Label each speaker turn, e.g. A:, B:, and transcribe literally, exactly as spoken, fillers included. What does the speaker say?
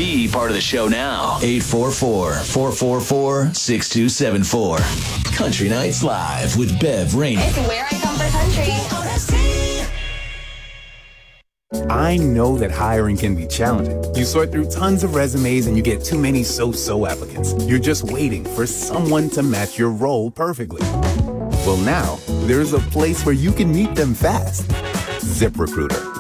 A: Be part of the show now. eight four four, four four four, six two seven four. Country Nights Live with Bev Rainey.
B: It's where I come for country.
C: I know that hiring can be challenging. You sort through tons of resumes and you get too many so-so applicants. You're just waiting for someone to match your role perfectly. Well, now, there's a place where you can meet them fast. ZipRecruiter.